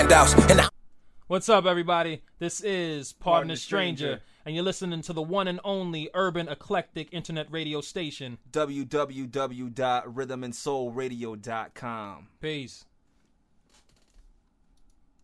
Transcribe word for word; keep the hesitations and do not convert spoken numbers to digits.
What's up, everybody? This is Pardon the Stranger, and you're listening to the one and only urban eclectic internet radio station, w w w dot rhythm and soul radio dot com. Peace.